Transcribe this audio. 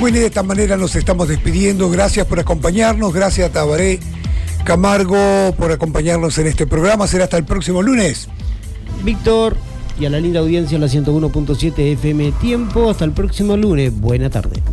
Bueno, y de esta manera nos estamos despidiendo. Gracias por acompañarnos. Gracias a Tabaré Camargo por acompañarnos en este programa. Será hasta el próximo lunes. Víctor, y a la linda audiencia en la 101.7 FM Tiempo. Hasta el próximo lunes. Buena tarde.